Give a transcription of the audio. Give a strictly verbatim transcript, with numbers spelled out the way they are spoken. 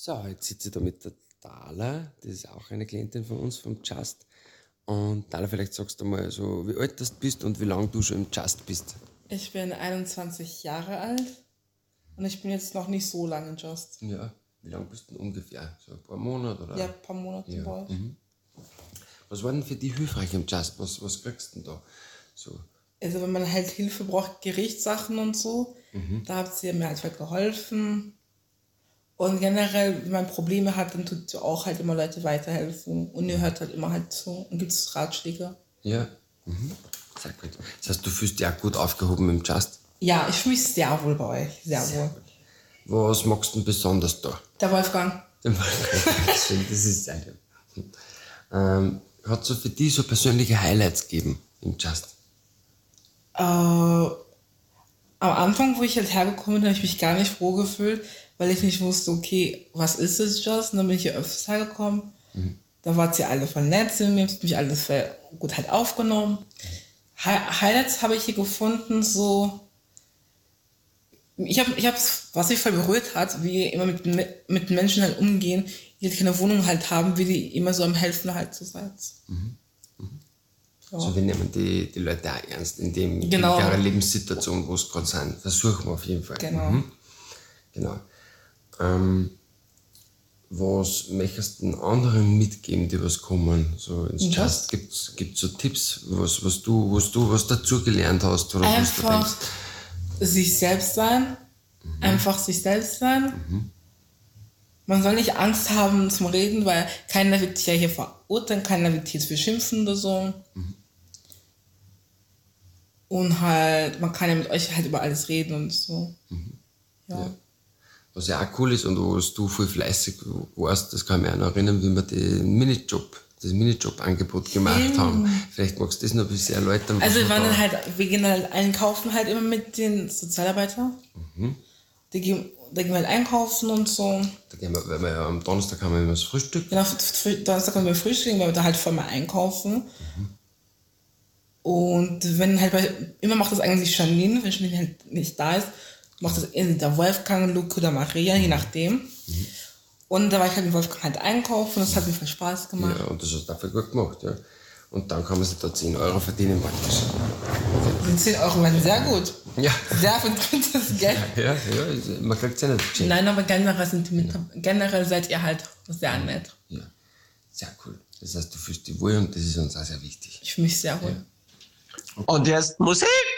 So, jetzt sitze ich da mit der Dala, das ist auch eine Klientin von uns, vom Just. Und Dala, vielleicht sagst du mal so, wie alt du bist und wie lange du schon im Just bist. Ich bin einundzwanzig Jahre alt und ich bin jetzt noch nicht so lange in Just. Ja, wie lange bist du denn ungefähr? So ein paar Monate oder? Ja, ein paar Monate Ja. bald. Mhm. Was war denn für dich hilfreich im Just? Was, was kriegst du denn da? So. Also wenn man halt Hilfe braucht, Gerichtssachen und so, Mhm. da hat sie mir halt voll geholfen. Und generell, wenn man Probleme hat, dann tut sie auch halt immer Leute weiterhelfen. Und ihr hört halt immer halt zu und gibt es Ratschläge. Ja, mhm. Sehr gut. Das heißt, du fühlst dich auch gut aufgehoben im Just? Ja, ich fühle mich sehr wohl bei euch, sehr, sehr wohl. Was magst du denn besonders da? Der Wolfgang. Das ist sehr gut. Ähm, hat es so für dich so persönliche Highlights gegeben im Just? Äh, am Anfang, wo ich halt hergekommen bin, habe ich mich gar nicht froh gefühlt, weil ich nicht wusste, okay, was ist das Just? Und dann bin ich hier öfters hergekommen. Mhm. Da wart ihr alle voll nett zu mir, habt mich alles voll gut halt aufgenommen. Hi- Highlights habe ich hier gefunden, so... Ich habe, ich hab's, was mich voll berührt hat, wie die immer mit, mit Menschen halt umgehen, die halt keine Wohnung halt haben, wie die immer so am Helfen halt zu sein. Mhm. Mhm. Ja. Also wir nehmen die, die Leute auch ernst in dem Genau. in ihrer Lebenssituation, wo sie gerade sind. Versuchen wir auf jeden Fall. Genau. Mhm. Genau. Ähm, was möchtest du den anderen mitgeben, die was kommen, so ins Ja. Just? Gibt's, gibt's so Tipps, was, was du, was du, was dazu gelernt hast oder was du denkst? Einfach sich selbst sein, mhm. einfach sich selbst sein. Mhm. Man soll nicht Angst haben zum Reden, weil keiner wird dich ja hier verurteilen, keiner wird dich jetzt beschimpfen oder so. Mhm. Und halt, man kann ja mit euch halt über alles reden und so. Mhm. Ja. Ja. Was ja auch cool ist und was du voll fleißig warst, das kann ich mich auch noch erinnern, wie wir den Minijob, das Minijob-Angebot gemacht mhm. haben. Vielleicht magst du das noch ein bisschen erläutern. Also wir waren dann halt, wir gehen halt einkaufen halt immer mit den Sozialarbeitern. Mhm. Die gehen, da gehen wir halt einkaufen und so. Da gehen wir, weil wir ja am Donnerstag haben wir immer das Frühstück. Genau, Donnerstag haben wir frühstücken, weil wir da halt voll mal einkaufen. Mhm. Und wenn halt bei, immer macht das eigentlich Janine, wenn Janine halt nicht da ist, macht das entweder Wolfgang, Luke oder Maria, je nachdem. Mhm. Und da war ich halt mit Wolfgang halt einkaufen, das hat mir viel Spaß gemacht. Ja, und das hast du dafür gut gemacht, ja. Und dann kann man sich da zehn Euro verdienen praktisch. Die zehn Euro waren sehr gut. Ja. Sehr gutes Geld. Ja, ja, man kriegt es ja nicht geschenkt. Nein, aber generell, sind die mit, generell seid ihr halt sehr nett. Ja, sehr cool. Das heißt, du fühlst dich wohl und das ist uns auch sehr wichtig. Ich fühle mich sehr wohl. Ja. Und jetzt Musik!